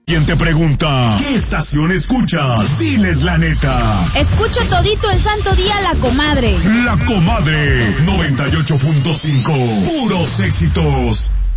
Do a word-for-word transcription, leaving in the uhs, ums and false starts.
Quien te pregunta, ¿qué estación escuchas? Diles la neta. Escucho todito el santo día La Comadre. La Comadre, noventa y ocho punto cinco. Puros éxitos.